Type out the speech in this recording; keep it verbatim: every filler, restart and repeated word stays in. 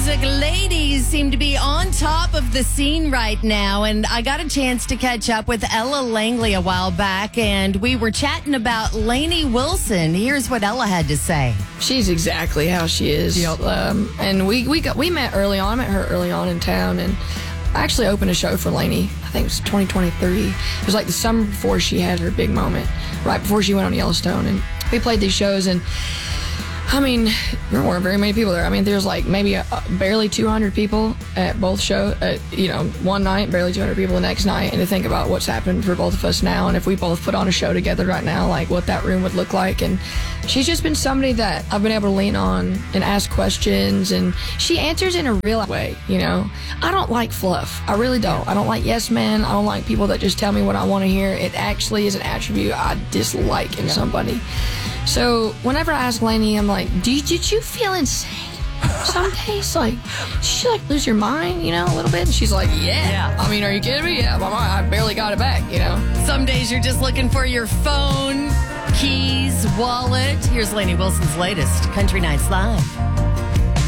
music ladies seem to be on top of the scene right now. And I got a chance to catch up with Ella Langley a while back, and we were chatting about Lainey Wilson. Here's what Ella had to say. She's exactly how she is. Yep. Um, and we we got we met early on. I met her early on in town, and I actually opened a show for Lainey. I think it was twenty twenty-three. It was like the summer before she had her big moment, right before she went on Yellowstone. And we played these shows, and I mean, there weren't very many people there. I mean, there's like maybe a, a barely two hundred people at both shows. At, you know, one night, barely two hundred people the next night. And to think about what's happened for both of us now, and if we both put on a show together right now, like what that room would look like. And she's just been somebody that I've been able to lean on and ask questions, and she answers in a real way. You know, I don't like fluff. I really don't. I don't like yes men. I don't like people that just tell me what I want to hear. It actually is an attribute I dislike in yeah. somebody. So whenever I ask Lainey, I'm like, did, did you feel insane some days? Like, did you like lose your mind, you know, a little bit? And she's like, yeah. yeah. I mean, are you kidding me? Yeah, my mind, I barely got it back, you know. Some days you're just looking for your phone, keys, wallet. Here's Lainey Wilson's latest, Country Nights Live.